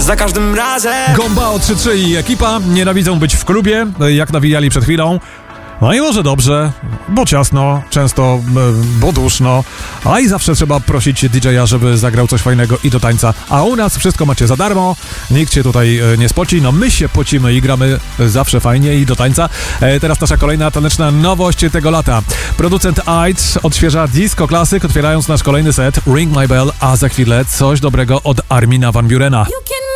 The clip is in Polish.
za każdym razem. Gombao 3-3 i ekipa nienawidzą być w klubie, jak nawijali przed chwilą. No i może dobrze, bo ciasno, często bo duszno, a i zawsze trzeba prosić DJ-a, żeby zagrał coś fajnego i do tańca. A u nas wszystko macie za darmo, nikt się tutaj nie spoci, no my się pocimy i gramy zawsze fajnie i do tańca. Teraz nasza kolejna taneczna nowość tego lata. Producent Aid odświeża disco klasyk, otwierając nasz kolejny set Ring My Bell, a za chwilę coś dobrego od Armina van Burena.